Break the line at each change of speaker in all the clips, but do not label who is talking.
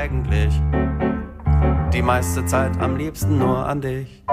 eigentlich die meiste Zeit am liebsten nur an dich.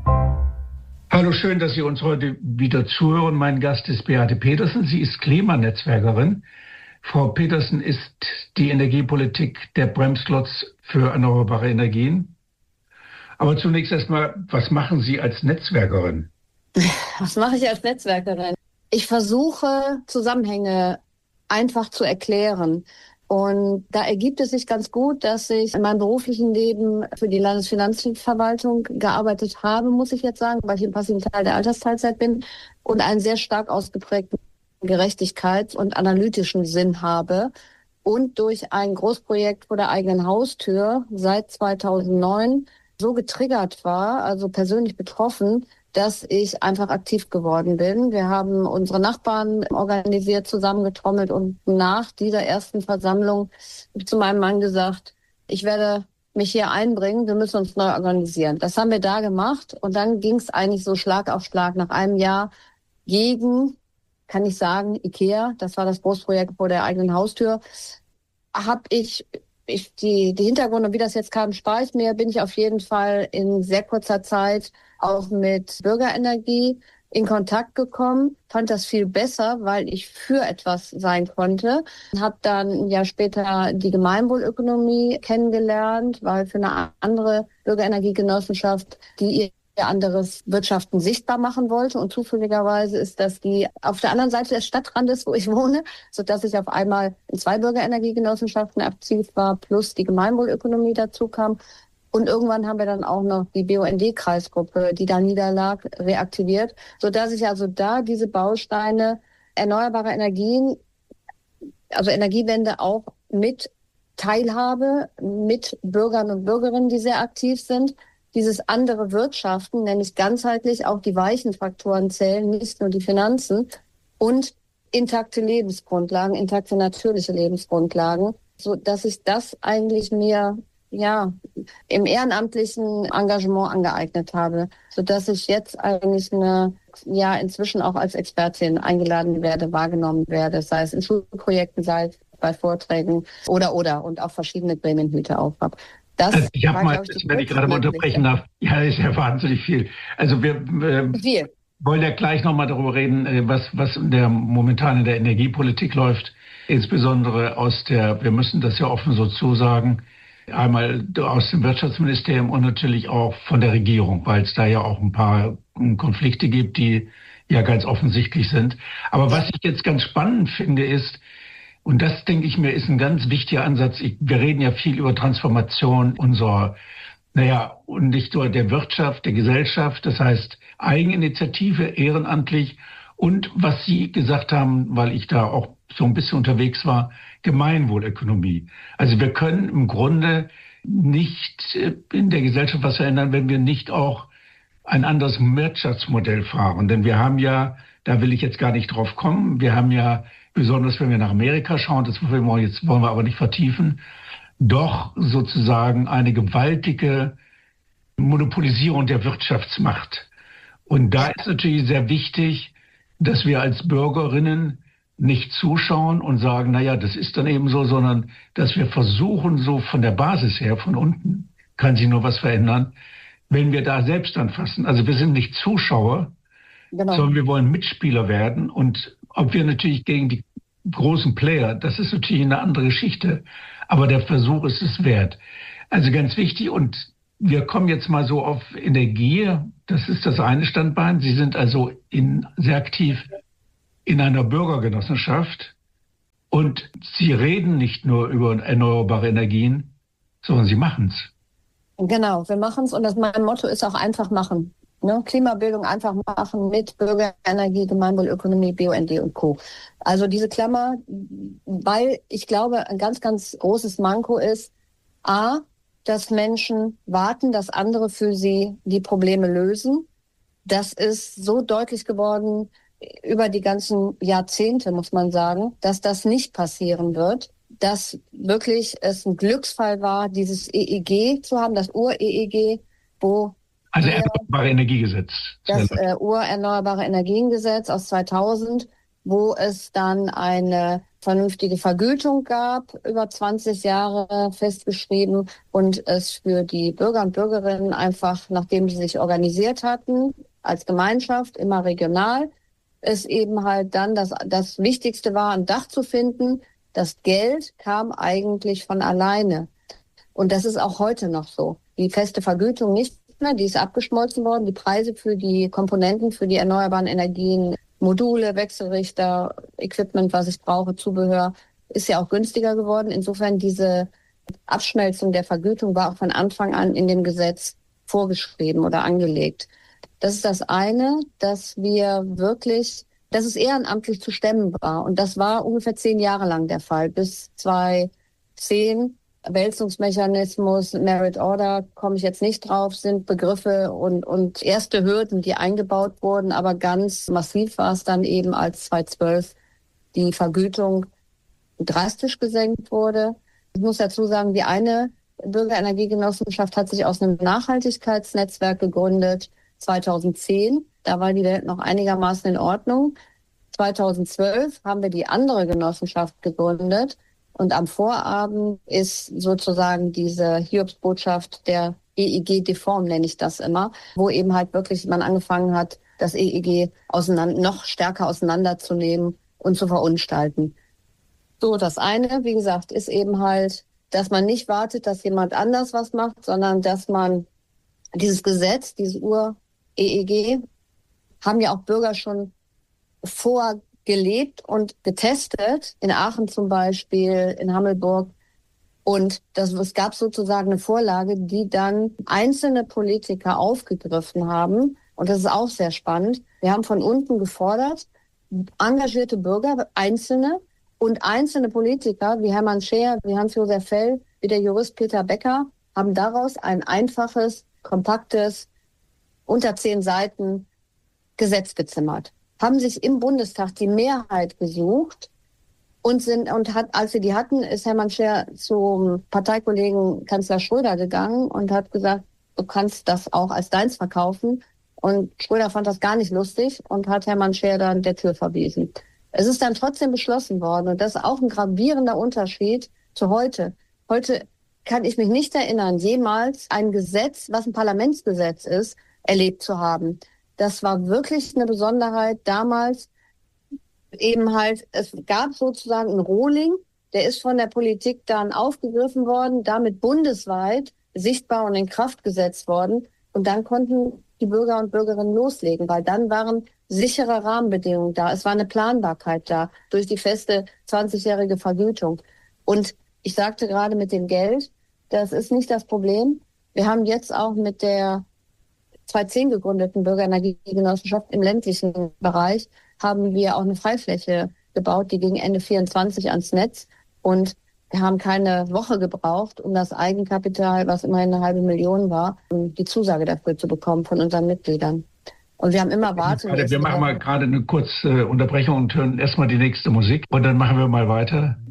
Hallo, schön, dass Sie uns heute wieder zuhören. Mein Gast ist Beate Petersen. Sie ist Klimanetzwerkerin. Frau Petersen, ist die Energiepolitik der Bremsklotz für erneuerbare Energien? Aber zunächst erstmal, was machen Sie als Netzwerkerin?
Was mache ich als Netzwerkerin? Ich versuche, Zusammenhänge einfach zu erklären. Und da ergibt es sich ganz gut, dass ich in meinem beruflichen Leben für die Landesfinanzverwaltung gearbeitet habe, muss ich jetzt sagen, weil ich im passiven Teil der Altersteilzeit bin und einen sehr stark ausgeprägten Gerechtigkeits- und analytischen Sinn habe und durch ein Großprojekt vor der eigenen Haustür seit 2009 so getriggert war, also persönlich betroffen, dass ich einfach aktiv geworden bin. Wir haben unsere Nachbarn organisiert, zusammengetrommelt und nach dieser ersten Versammlung habe ich zu meinem Mann gesagt, ich werde mich hier einbringen, wir müssen uns neu organisieren. Das haben wir da gemacht und dann ging es eigentlich so Schlag auf Schlag nach einem Jahr gegen, kann ich sagen, IKEA, das war das Großprojekt vor der eigenen Haustür, habe ich die Hintergründe, wie das jetzt kam, spare ich mir, bin ich auf jeden Fall in sehr kurzer Zeit auch mit Bürgerenergie in Kontakt gekommen, fand das viel besser, weil ich für etwas sein konnte. Habe dann ein Jahr später die Gemeinwohlökonomie kennengelernt, weil für eine andere Bürgerenergiegenossenschaft, die ihr anderes Wirtschaften sichtbar machen wollte. Und zufälligerweise ist das die auf der anderen Seite des Stadtrandes, wo ich wohne, sodass ich auf einmal in 2 Bürgerenergiegenossenschaften aktiv war, plus die Gemeinwohlökonomie dazu kam. Und irgendwann haben wir dann auch noch die BUND-Kreisgruppe, die da niederlag, reaktiviert, sodass ich also da diese Bausteine erneuerbare Energien, also Energiewende auch mit teilhabe, mit Bürgern und Bürgerinnen, die sehr aktiv sind. Dieses andere Wirtschaften, nämlich ganzheitlich auch die weichen Faktoren zählen, nicht nur die Finanzen und intakte Lebensgrundlagen, intakte natürliche Lebensgrundlagen, so dass ich das eigentlich mir im ehrenamtlichen Engagement angeeignet habe, so dass ich jetzt eigentlich inzwischen auch als Expertin eingeladen werde, wahrgenommen werde, sei es in Schulprojekten, sei es bei Vorträgen oder und auch verschiedene Gremienhüte aufhabe.
Also ich habe mal, wenn ich gerade mal unterbrechen darf, ja, ist ja wahnsinnig viel. Also wir wollen ja gleich nochmal darüber reden, was momentan in der Energiepolitik läuft, insbesondere wir müssen das ja offen so zusagen, einmal aus dem Wirtschaftsministerium und natürlich auch von der Regierung, weil es da ja auch ein paar Konflikte gibt, die ja ganz offensichtlich sind. Aber was ich jetzt ganz spannend finde ist, und das, denke ich mir, ist ein ganz wichtiger Ansatz. Wir reden ja viel über Transformation und nicht nur der Wirtschaft, der Gesellschaft. Das heißt Eigeninitiative, ehrenamtlich und was Sie gesagt haben, weil ich da auch so ein bisschen unterwegs war, Gemeinwohlökonomie. Also wir können im Grunde nicht in der Gesellschaft was verändern, wenn wir nicht auch ein anderes Wirtschaftsmodell fahren. Denn wir haben ja, da will ich jetzt gar nicht drauf kommen, wir haben ja, besonders wenn wir nach Amerika schauen, das wollen wir aber nicht vertiefen, doch sozusagen eine gewaltige Monopolisierung der Wirtschaftsmacht. Und da ist natürlich sehr wichtig, dass wir als Bürgerinnen nicht zuschauen und sagen, naja, das ist dann eben so, sondern dass wir versuchen, so von der Basis her, von unten, kann sich nur was verändern, wenn wir da selbst anfassen. Also wir sind nicht Zuschauer, sondern wir wollen Mitspieler werden. Und ob wir natürlich gegen die großen Player, das ist natürlich eine andere Geschichte, aber der Versuch ist es wert. Also ganz wichtig, und wir kommen jetzt mal so auf Energie, das ist das eine Standbein. Sie sind also sehr aktiv in einer Bürgergenossenschaft und Sie reden nicht nur über erneuerbare Energien, sondern Sie machen es.
Genau, wir machen es und mein Motto ist auch einfach machen. Ne? Klimabildung einfach machen mit Bürgerenergie, Gemeinwohlökonomie, BUND und Co. Also diese Klammer, weil ich glaube, ein ganz, ganz großes Manko ist, dass Menschen warten, dass andere für sie die Probleme lösen. Das ist so deutlich geworden über die ganzen Jahrzehnte, muss man sagen, dass das nicht passieren wird. Dass wirklich es ein Glücksfall war, dieses EEG zu haben, das Ur-EEG, wo
also Erneuerbare Energiegesetz.
Das Ur-Erneuerbare Energiengesetz aus 2000, wo es dann eine vernünftige Vergütung gab, über 20 Jahre festgeschrieben, und es für die Bürger und Bürgerinnen einfach, nachdem sie sich organisiert hatten, als Gemeinschaft, immer regional, es eben halt dann das Wichtigste war, ein Dach zu finden. Das Geld kam eigentlich von alleine. Und das ist auch heute noch so. Die feste Vergütung nicht mehr, die ist abgeschmolzen worden. Die Preise für die Komponenten, für die erneuerbaren Energien, Module, Wechselrichter, Equipment, was ich brauche, Zubehör, ist ja auch günstiger geworden. Insofern diese Abschmelzung der Vergütung war auch von Anfang an in dem Gesetz vorgeschrieben oder angelegt. Das ist das eine, dass es ehrenamtlich zu stemmen war. Und das war ungefähr 10 Jahre lang der Fall. Bis 2010, Wälzungsmechanismus, Merit Order, komme ich jetzt nicht drauf, sind Begriffe und erste Hürden, die eingebaut wurden. Aber ganz massiv war es dann eben, als 2012 die Vergütung drastisch gesenkt wurde. Ich muss dazu sagen, die eine Bürgerenergiegenossenschaft hat sich aus einem Nachhaltigkeitsnetzwerk gegründet, 2010. Da war die Welt noch einigermaßen in Ordnung. 2012 haben wir die andere Genossenschaft gegründet. Und am Vorabend ist sozusagen diese Hiobsbotschaft der EEG-Deform, nenne ich das immer, wo eben halt wirklich man angefangen hat, das EEG noch stärker auseinanderzunehmen und zu verunstalten. So, das eine, wie gesagt, ist eben halt, dass man nicht wartet, dass jemand anders was macht, sondern dass man dieses Gesetz, dieses Ur-EEG, haben ja auch Bürger schon vorgelebt und getestet, in Aachen zum Beispiel, in Hammelburg. Und es gab sozusagen eine Vorlage, die dann einzelne Politiker aufgegriffen haben. Und das ist auch sehr spannend. Wir haben von unten gefordert, engagierte Bürger, Einzelne und einzelne Politiker wie Hermann Scheer, wie Hans-Josef Fell, wie der Jurist Peter Becker, haben daraus ein einfaches, kompaktes, unter 10 Seiten Gesetz gezimmert. Haben sich im Bundestag die Mehrheit gesucht als sie die hatten, ist Hermann Scheer zum Parteikollegen Kanzler Schröder gegangen und hat gesagt, du kannst das auch als deins verkaufen. Und Schröder fand das gar nicht lustig und hat Hermann Scheer dann der Tür verwiesen. Es ist dann trotzdem beschlossen worden, und das ist auch ein gravierender Unterschied zu heute. Heute kann ich mich nicht erinnern, jemals ein Gesetz, was ein Parlamentsgesetz ist, erlebt zu haben. Das war wirklich eine Besonderheit damals. Eben halt, es gab sozusagen einen Rohling, der ist von der Politik dann aufgegriffen worden, damit bundesweit sichtbar und in Kraft gesetzt worden. Und dann konnten die Bürger und Bürgerinnen loslegen, weil dann waren sichere Rahmenbedingungen da. Es war eine Planbarkeit da durch die feste 20-jährige Vergütung. Und ich sagte gerade mit dem Geld, das ist nicht das Problem. Wir haben jetzt auch mit der 2010 gegründeten Bürgerenergiegenossenschaft im ländlichen Bereich haben wir auch eine Freifläche gebaut, die ging Ende 24 ans Netz. Und wir haben keine Woche gebraucht, um das Eigenkapital, was immerhin 500.000 war, um die Zusage dafür zu bekommen von unseren Mitgliedern. Und wir haben immer
Wir machen mal gerade eine kurze Unterbrechung und hören erstmal die nächste Musik. Und dann machen wir mal weiter.